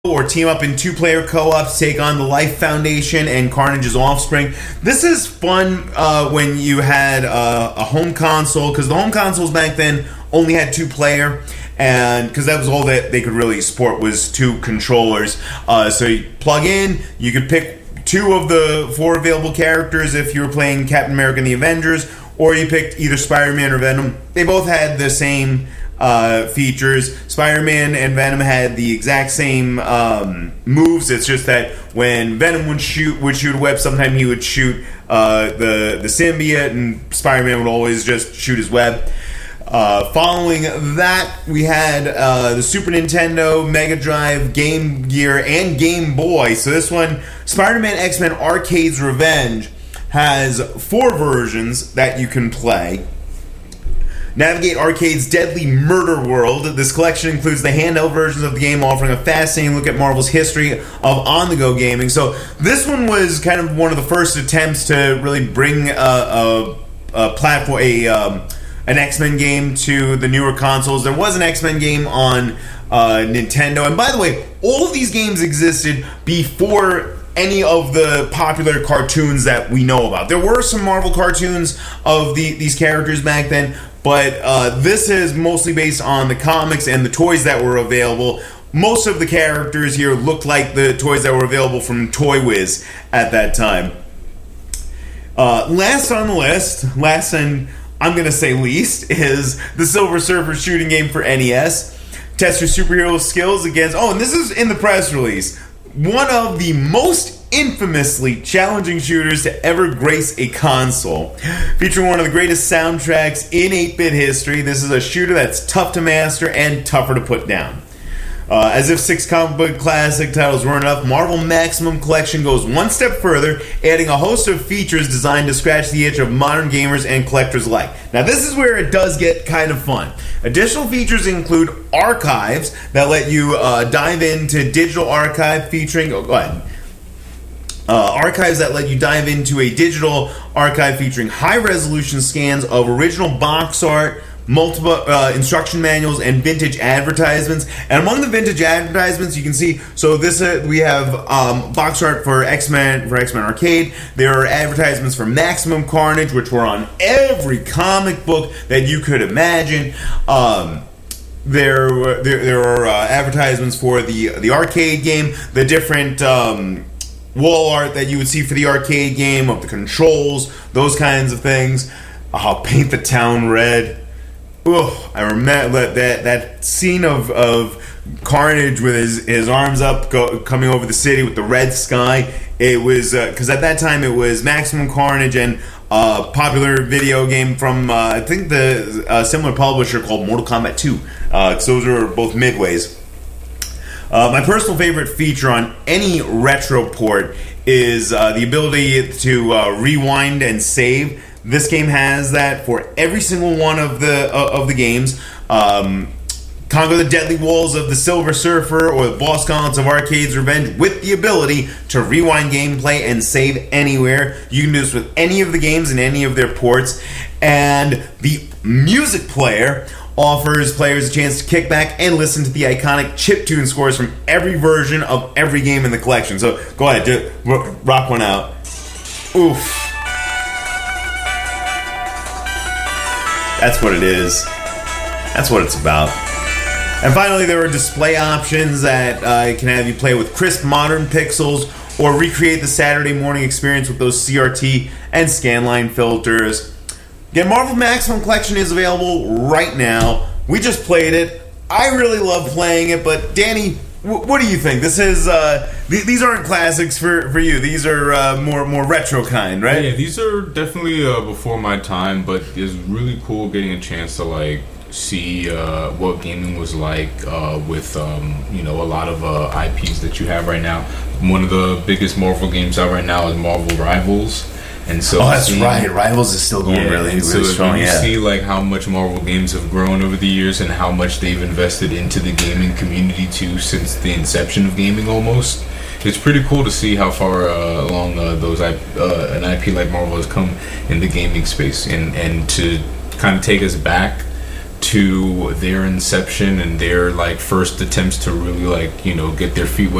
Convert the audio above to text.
or team up in two-player co-ops, take on the Life Foundation and Carnage's offspring. This is fun when you had a home console, because the home consoles back then only had two-player, and because that was all that they could really support was two controllers. So you plug in, you could pick two of the four available characters if you were playing Captain America and the Avengers, or you picked either Spider-Man or Venom. They both had the same features. Spider-Man and Venom had the exact same moves. It's just that when Venom would shoot a web, sometimes he would shoot the symbiote, and Spider-Man would always just shoot his web. Following that, we had the Super Nintendo, Mega Drive, Game Gear, and Game Boy. So this one, Spider-Man X-Men Arcade's Revenge, has 4 versions that you can play. Navigate Arcade's Deadly Murder World. This collection includes the handheld versions of the game, offering a fascinating look at Marvel's history of on-the-go gaming. So this one was kind of one of the first attempts to really bring a platform, an X-Men game to the newer consoles. There was an X-Men game on Nintendo. And by the way, all of these games existed before any of the popular cartoons that we know about. There were some Marvel cartoons of these characters back then, but this is mostly based on the comics and the toys that were available. Most of the characters here looked like the toys that were available from Toy Wiz at that time. Last on the list, last and I'm going to say least, is the Silver Surfer shooting game for NES. Test your superhero skills against... Oh, and this is in the press release. One of the most infamously challenging shooters to ever grace a console. Featuring one of the greatest soundtracks in 8-bit history, this is a shooter that's tough to master and tougher to put down. As if 6 comic book classic titles weren't enough, Marvel Maximum Collection goes one step further, adding a host of features designed to scratch the itch of modern gamers and collectors alike. Now this is where it does get kind of fun. Additional features include archives that let you dive into digital archive featuring... go ahead. Archives that let you dive into a digital archive featuring high-resolution scans of original box art, multiple instruction manuals, and vintage advertisements. And among the vintage advertisements, you can see, so this we have box art for X-Men Arcade. There are advertisements for Maximum Carnage, which were on every comic book that you could imagine. There are advertisements for the arcade game, the different wall art that you would see for the arcade game of the controls, those kinds of things. Paint the town red. Oh, I remember that scene of Carnage with his arms up coming over the city with the red sky. It was because at that time it was Maximum Carnage and popular video game from I think the similar publisher called Mortal Kombat 2. Because those are both Midways. My personal favorite feature on any retro port is the ability to rewind and save. This game has that for every single one of the games. Conquer the deadly walls of the Silver Surfer or the boss gauntlets of Arcade's Revenge with the ability to rewind gameplay and save anywhere. You can do this with any of the games and any of their ports. And the music player offers players a chance to kick back and listen to the iconic chiptune scores from every version of every game in the collection. So go ahead, rock one out. Oof. That's what it is. That's what it's about. And finally, there are display options that can have you play with crisp modern pixels or recreate the Saturday morning experience with those CRT and scanline filters. Again, Marvel Maximum Collection is available right now. We just played it. I really love playing it, but Danny, what do you think? This is these aren't classics for you. These are more retro kind, right? Yeah, these are definitely before my time, but it's really cool getting a chance to see what gaming was like with a lot of IPs that you have right now. One of the biggest Marvel games out right now is Marvel Rivals. And so that's right. Rivals is still going really strong. You see how much Marvel games have grown over the years and how much they've invested into the gaming community too since the inception of gaming almost. It's pretty cool to see how far along an IP like Marvel has come in the gaming space and to kind of take us back to their inception and their like first attempts to really like, you know, get their feet wet